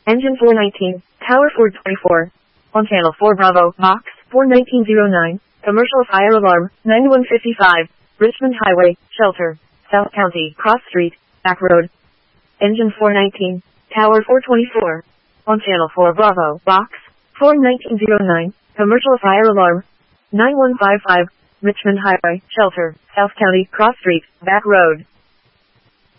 Engine 419, Tower 424. On Channel 4 Bravo, Box 41909, Commercial Fire Alarm, 9155, Richmond Highway, Shelter, South County, Cross Street, Back Road. Engine 419, Tower 424. On Channel 4 Bravo, Box 41909, Commercial Fire Alarm, 9155, Richmond Highway, Shelter, South County, Cross Street, Back Road.